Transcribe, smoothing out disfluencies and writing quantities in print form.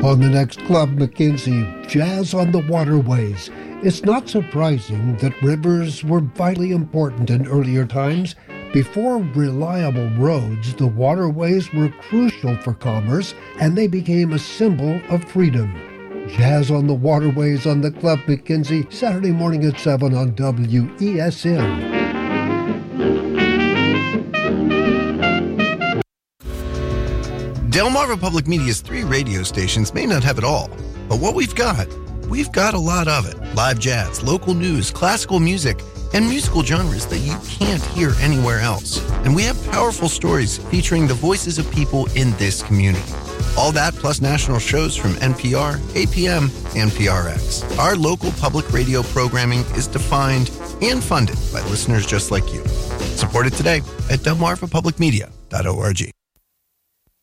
On the next Club McKenzie, Jazz on the Waterways. It's not surprising that rivers were vitally important in earlier times. Before reliable roads, the waterways were crucial for commerce, and they became a symbol of freedom. Jazz on the Waterways on the Club McKenzie, Saturday morning at 7 on WESN. Delmarva Public Media's 3 radio stations may not have it all, but what we've got a lot of it. Live jazz, local news, classical music, and musical genres that you can't hear anywhere else. And we have powerful stories featuring the voices of people in this community. All that plus national shows from NPR, APM, and PRX. Our local public radio programming is defined and funded by listeners just like you. Support it today at delmarvapublicmedia.org.